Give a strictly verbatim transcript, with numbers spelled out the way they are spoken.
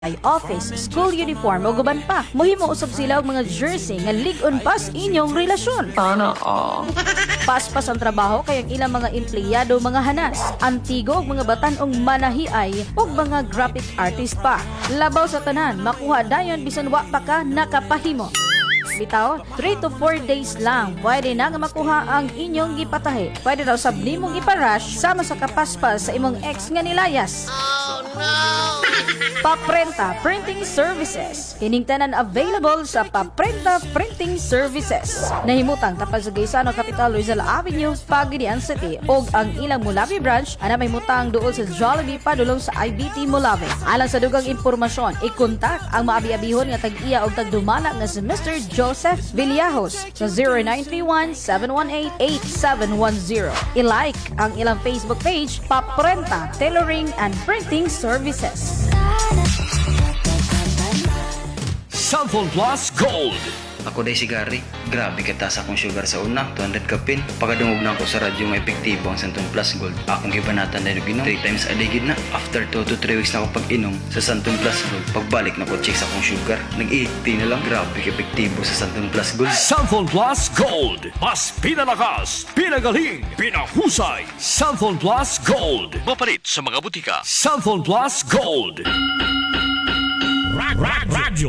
ay office, school uniform o guban pa. Muhimo usab sila og mga jersey nga lig-on pas inyong relasyon. Sana all. Paspas ang trabaho kay ang ilang mga empleyado mga hanas, antigo og mga batan-ong manahiay ug mga graphic artist pa. Labaw sa tanan, makuha dayon bisan wa pa ka nakapahimo. Bitaw, three to four days lang pwede na nga makuha ang inyong gipatahi. Pwede daw sab nimong iparush sama sa kapaspas sa imong ex nga nilayas. Oh no! Paprenta Printing Services. Kining tanan available sa Paprenta Printing Services. Nahimutang tapad sa Gaisano Capital Rizal Avenue, Pagadian City ug ang ilang Mulawi branch ana may mutang duol sa Jollibee padulong sa I B T Mulawi. Alang sa dugang impormasyon, i-kontak ang maabi-abihon nga tag-iya ug tagdumala nga si Mister Joseph Villajos sa zero nine three one, seven one eight, eight seven one zero. I-like ang ilang Facebook page, Paprenta Tailoring and Printing Services. Samphon Plus Gold. Ako day sigari, grabe kataas akong sugar sa una, two hundred kapin. Pagkadungog na ako sa radyo may epektibo ang Santon Plus Gold. Akong gibanatan dahil ginom, three times a day gid na. After two to three weeks na ako pag-inom sa Santon Plus Gold, pagbalik na ko check sa akong sugar, nag-eighty na lang. Grabe epektibo sa Santon Plus Gold. Samphon Plus Gold. Mas pinalakas, pinagaling, pinahusay. Samphon Plus Gold. Mapalit sa mga butika. Samphon Plus Gold. Rad, rad, radyo